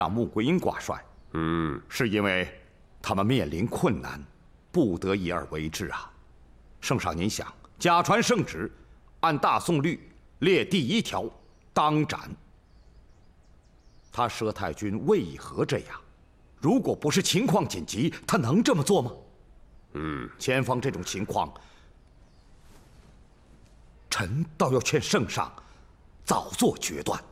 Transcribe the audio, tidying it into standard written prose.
让穆桂英挂帅，是因为他们面临困难，不得已而为之啊。圣上，您想，假传圣旨，按大宋律列第1条，当斩。他佘太君为何这样？如果不是情况紧急，他能这么做吗？前方这种情况，臣倒要劝圣上早做决断。